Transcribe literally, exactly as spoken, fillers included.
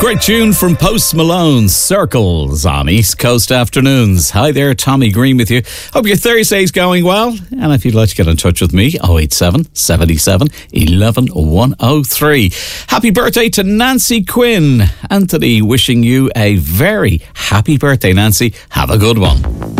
Great tune from Post Malone, Circles on East Coast Afternoons. Hi there, Tommy Green with you. Hope your Thursday's going well. And if you'd like to get in touch with me, oh eight seven, seven seven, one one, one oh three. Happy birthday to Nancy Quinn. Anthony wishing you a very happy birthday, Nancy. Have a good one.